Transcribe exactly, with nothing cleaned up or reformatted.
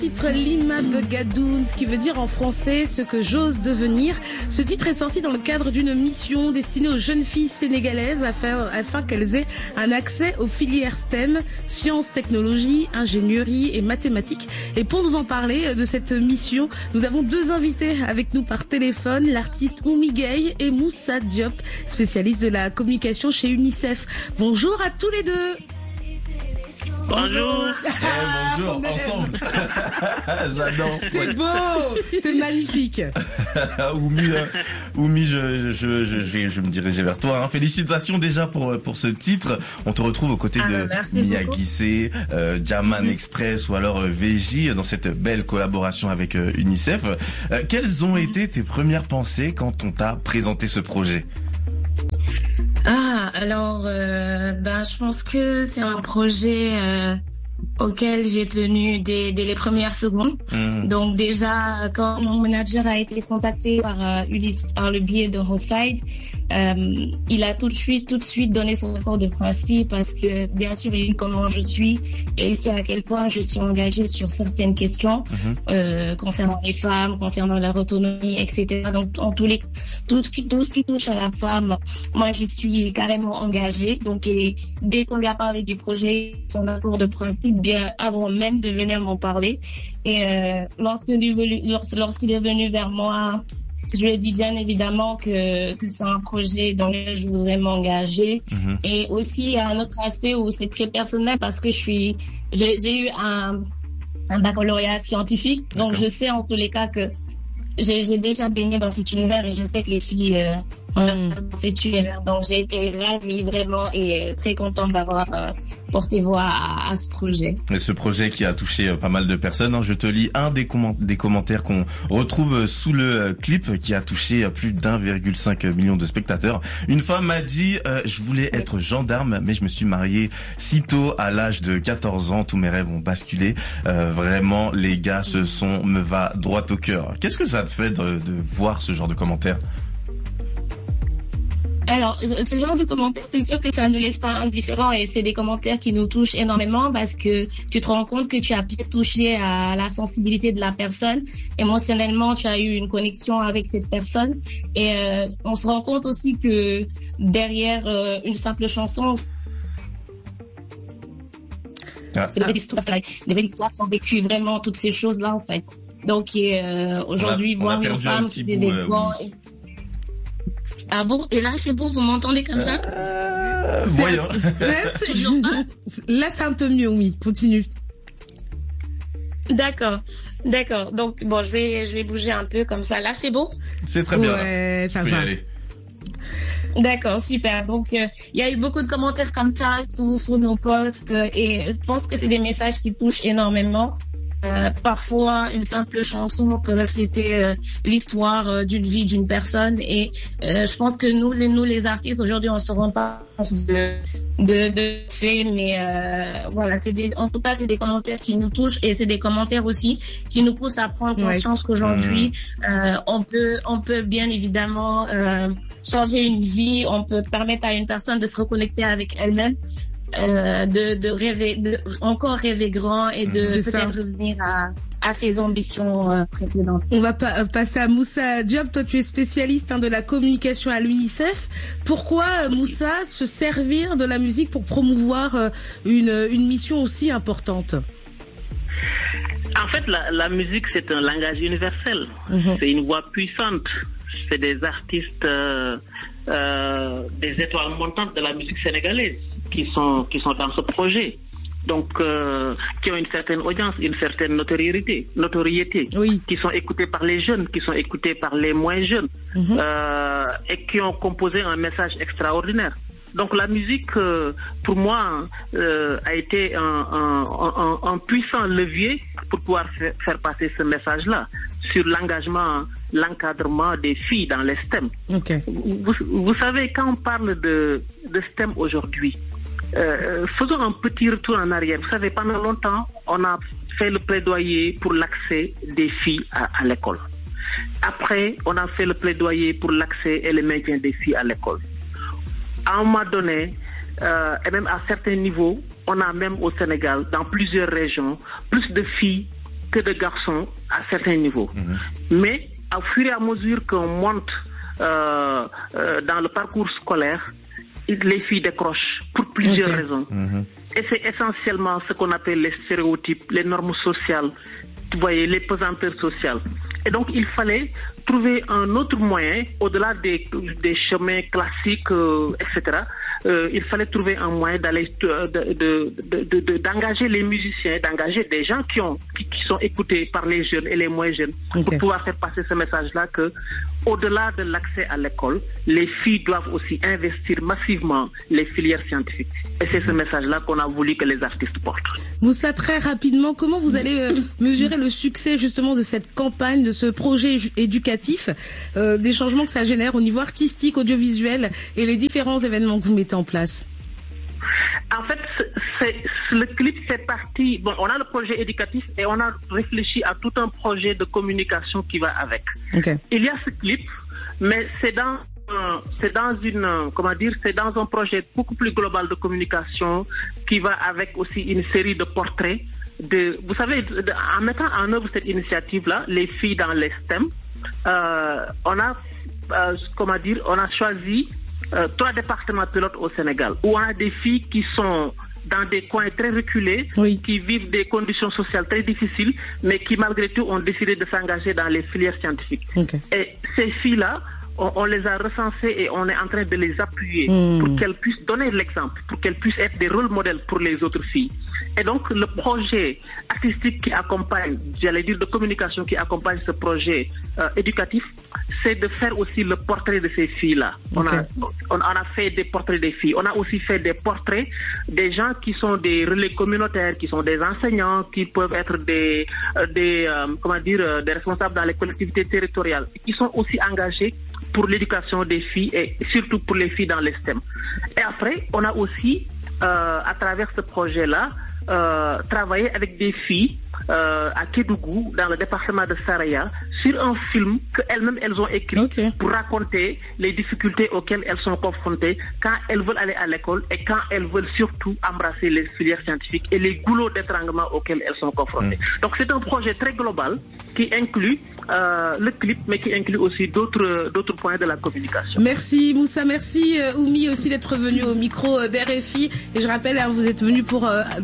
Titre Lima Begadoun, ce qui veut dire en français ce que j'ose devenir. Ce titre est sorti dans le cadre d'une mission destinée aux jeunes filles sénégalaises afin, afin qu'elles aient un accès aux filières S T E M, sciences, technologies, ingénierie et mathématiques. Et pour nous en parler de cette mission, nous avons deux invités avec nous par téléphone, l'artiste Oumi Gueye et Moussa Diop, spécialiste de la communication chez UNICEF. Bonjour à tous les deux. Bonjour. Ah, eh, bonjour, ensemble. J'adore. C'est beau, c'est magnifique. Oumi, euh, Oumi, je, je, je, je, je me dirigeais vers toi. Hein. Félicitations déjà pour pour ce titre. On te retrouve aux côtés ah, de Mia Guissé, euh, German Express ou alors euh, V J dans cette belle collaboration avec euh, UNICEF. Euh, quelles ont été tes premières pensées quand on t'a présenté ce projet ? Ah, alors, euh, ben, je pense que c'est un projet euh, auquel j'ai tenu dès, dès les premières secondes. Mmh. Donc déjà, quand mon manager a été contacté par euh, Ulysse par le biais de Hoside, euh, il a tout de suite, tout de suite donné son accord de principe parce que bien sûr, il dit comment je suis et il sait à quel point je suis engagée sur certaines questions mmh. euh, concernant les femmes, concernant leur autonomie, et cetera. Donc en tous les tout ce qui tout ce qui touche à la femme, moi je suis carrément engagée. Donc et dès qu'on lui a parlé du projet, son accord de principe, bien avant même de venir m'en parler. Et euh, lorsqu'il est venu, lorsqu'il est venu vers moi, je lui ai dit bien évidemment que, que c'est un projet dans lequel je voudrais m'engager. Mmh. Et aussi, il y a un autre aspect où c'est très personnel parce que je suis, j'ai, j'ai eu un, un baccalauréat scientifique. Donc, D'accord. je sais en tous les cas que j'ai, j'ai déjà baigné dans cet univers et je sais que les filles euh, ont mmh. dans cet univers. Donc, j'ai été ravie vraiment et très contente d'avoir euh, porté voix à, à ce projet. Et ce projet qui a touché euh, pas mal de personnes. Hein. Je te lis un des, comment- des commentaires qu'on retrouve sous le euh, clip qui a touché euh, plus d'un virgule cinq million de spectateurs. Une femme m'a dit euh, « Je voulais être gendarme, mais je me suis mariée si tôt, à l'âge de quatorze ans. Tous mes rêves ont basculé. Euh, vraiment, les gars, ce son me va droit au cœur. » Qu'est-ce que ça te fait de, de voir ce genre de commentaires ? Alors, ce genre de commentaires, c'est sûr que ça ne nous laisse pas indifférents et c'est des commentaires qui nous touchent énormément parce que tu te rends compte que tu as pu toucher à la sensibilité de la personne. Émotionnellement, tu as eu une connexion avec cette personne et euh, on se rend compte aussi que derrière euh, une simple chanson, ah. c'est des vraies histoires, des vraies histoires qui ont vécu vraiment toutes ces choses-là en fait. Donc euh, aujourd'hui, on a, on voir une femme qui fait des vêtements... Euh, Ah bon? Et là, c'est bon, vous m'entendez comme ça? Euh, voyons. Là, c'est... là, c'est un peu mieux, oui. Continue. D'accord. D'accord. Donc, bon, je vais, je vais bouger un peu comme ça. Là, c'est bon? C'est très bien. Ouais, ça va. Y aller. D'accord, super. Donc, il euh, y a eu beaucoup de commentaires comme ça sous, sous nos posts euh, et je pense que c'est des messages qui touchent énormément. Euh, parfois, une simple chanson peut refléter euh, l'histoire euh, d'une vie d'une personne et euh, je pense que nous, les, nous les artistes, aujourd'hui, on se rend pas compte de de, de fait, mais euh, voilà, c'est des, en tout cas, c'est des commentaires qui nous touchent et c'est des commentaires aussi qui nous poussent à prendre conscience ouais. qu'aujourd'hui, mmh. euh, on peut, on peut bien évidemment euh, changer une vie, on peut permettre à une personne de se reconnecter avec elle-même. Euh, de, de rêver, de encore rêver grand et de C'est peut-être ça. revenir à, à ses ambitions euh, précédentes. On va pa- passer à Moussa Diop. Toi, tu es spécialiste hein, de la communication à l'UNICEF. Pourquoi, Moussa, se servir de la musique pour promouvoir euh, une, une mission aussi importante ? En fait, la, la musique, c'est un langage universel. Mm-hmm. C'est une voix puissante. C'est des artistes, euh, euh, des étoiles montantes de la musique sénégalaise qui sont qui sont dans ce projet, donc euh, qui ont une certaine audience, une certaine notoriété, notoriété, oui. qui sont écoutés par les jeunes, qui sont écoutés par les moins jeunes, mm-hmm. euh, et qui ont composé un message extraordinaire. Donc la musique, euh, pour moi, euh, a été un, un, un, un puissant levier pour pouvoir faire, faire passer ce message-là sur l'engagement, l'encadrement des filles dans les S T E M. Okay. Vous, vous savez, quand on parle de, de S T E M aujourd'hui, euh, faisons un petit retour en arrière. Vous savez, pendant longtemps, on a fait le plaidoyer pour l'accès des filles à, à l'école. Après, on a fait le plaidoyer pour l'accès et le maintien des filles à l'école. À un moment donné, euh, et même à certains niveaux, on a même au Sénégal, dans plusieurs régions, plus de filles que de garçons à certains niveaux. Mmh. Mais au fur et à mesure qu'on monte euh, euh, dans le parcours scolaire, les filles décrochent pour plusieurs okay. raisons. Mmh. Et c'est essentiellement ce qu'on appelle les stéréotypes, les normes sociales, vous voyez, les pesanteurs sociales. Et donc, il fallait trouver un autre moyen, au-delà des, des chemins classiques, euh, et cetera. Euh, il fallait trouver un moyen d'aller de, de, de, de, de, d'engager les musiciens, d'engager des gens qui ont qui, qui sont écoutés par les jeunes et les moins jeunes, okay. pour pouvoir faire passer ce message-là que, au-delà de l'accès à l'école, les filles doivent aussi investir massivement les filières scientifiques. Et c'est ce message-là qu'on a voulu que les artistes portent. Moussa, très rapidement, comment vous allez euh, mesurer le succès justement de cette campagne, de ce projet éducatif, euh, des changements que ça génère au niveau artistique, audiovisuel et les différents événements que vous mettez en place? En fait, c'est, le clip fait partie... Bon, on a le projet éducatif et on a réfléchi à tout un projet de communication qui va avec. Okay. Il y a ce clip, mais c'est dans... C'est dans une, comment dire, c'est dans un projet beaucoup plus global de communication qui va avec aussi une série de portraits de, vous savez, de, en mettant en œuvre cette initiative-là, les filles dans les S T E M, euh, on a, euh, comment dire, on a choisi euh, trois départements pilotes au Sénégal où on a des filles qui sont dans des coins très reculés, oui. qui vivent des conditions sociales très difficiles, mais qui malgré tout ont décidé de s'engager dans les filières scientifiques. Okay. Et ces filles-là, On, on les a recensés et on est en train de les appuyer mmh. pour qu'elles puissent donner l'exemple, pour qu'elles puissent être des rôles modèles pour les autres filles. Et donc, le projet artistique qui accompagne, j'allais dire de communication qui accompagne ce projet euh, éducatif, c'est de faire aussi le portrait de ces filles-là. Okay. On, a, on, on a fait des portraits des filles. On a aussi fait des portraits des gens qui sont des relais communautaires, qui sont des enseignants, qui peuvent être des, euh, des euh, comment dire, euh, des responsables dans les collectivités territoriales, qui sont aussi engagés pour l'éducation des filles et surtout pour les filles dans les S T E M. Et après, on a aussi, euh, à travers ce projet-là, euh, travaillé avec des filles euh, à Kédougou, dans le département de Saraya, sur un film qu'elles-mêmes elles ont écrit okay. pour raconter les difficultés auxquelles elles sont confrontées quand elles veulent aller à l'école et quand elles veulent surtout embrasser les filières scientifiques et les goulots d'étranglement auxquels elles sont confrontées. Mmh. Donc c'est un projet très global qui inclut euh, le clip, mais qui inclut aussi d'autres d'autres points de la communication. Merci Moussa, merci euh, Oumi aussi d'être venu au micro d'R F I. Et je rappelle, hein, vous êtes venu pour... Euh,